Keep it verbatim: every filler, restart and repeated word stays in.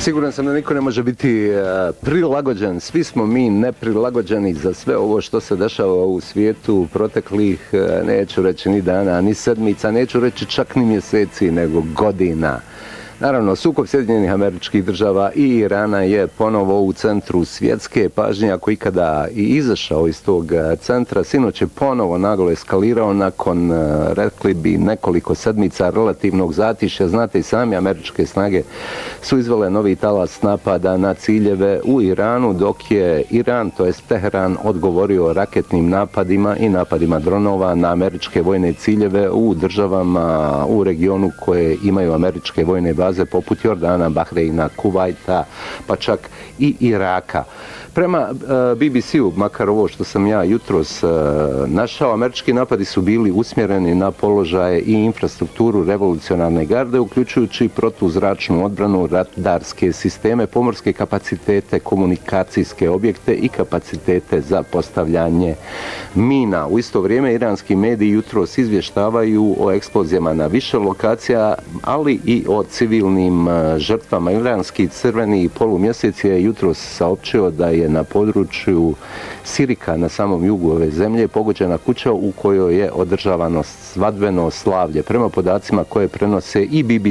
Siguran sam da niko ne može biti prilagođen. Svi smo mi neprilagođeni za sve ovo što se dešava u svijetu proteklih, neću reći ni dana, ni sedmica, neću reći čak ni mjeseci, nego godina. Naravno, sukob Sjedinjenih Američkih Država i Irana je ponovo u centru svjetske pažnje, ako ikada i izašao iz tog centra. Sinoć je ponovo naglo eskalirao nakon, rekli bi, nekoliko sedmica relativnog zatišja. Znate i sami, američke snage su izvele novi talas napada na ciljeve u Iranu, dok je Iran, to jest Teheran, odgovorio raketnim napadima i napadima dronova na američke vojne ciljeve u državama u regionu koje imaju američke vojne baze, poput Jordana, Bahreina, Kuvajta, pa čak i Iraka. Prema B B C-u, makar ovo što sam ja jutros našao, američki napadi su bili usmjereni na položaje i infrastrukturu revolucionarne garde, uključujući protuzračnu odbranu, radarske sisteme, pomorske kapacitete, komunikacijske objekte i kapacitete za postavljanje mina. U isto vrijeme iranski mediji jutros izvještavaju o eksplozijama na više lokacija, ali i o civilnim žrtvama. Iranski crveni polumjesec je jutros saopćio da je na području Sirika na samom jugu ove zemlje pogođena kuća u kojoj je održavano svadbeno slavlje. Prema podacima koje prenose i B B